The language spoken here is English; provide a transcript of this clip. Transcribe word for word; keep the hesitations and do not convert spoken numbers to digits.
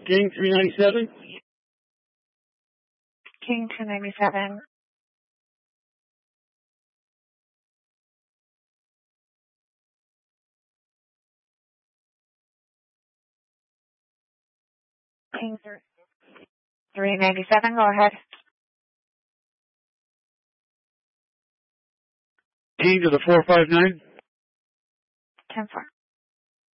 King three ninety-seven. King two ninety-seven. King three ninety-seven, go ahead. King to the four five nine. ten four.